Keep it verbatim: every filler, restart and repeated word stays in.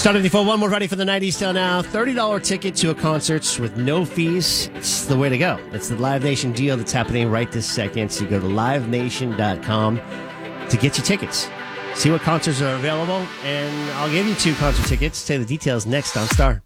Star ninety-four, one more ready for the nineties till now. thirty dollars ticket to a concert with no fees. It's the way to go. It's the Live Nation deal that's happening right this second. So you go to live nation dot com to get your tickets. See what concerts are available, and I'll give you two concert tickets. Say the details next on Star.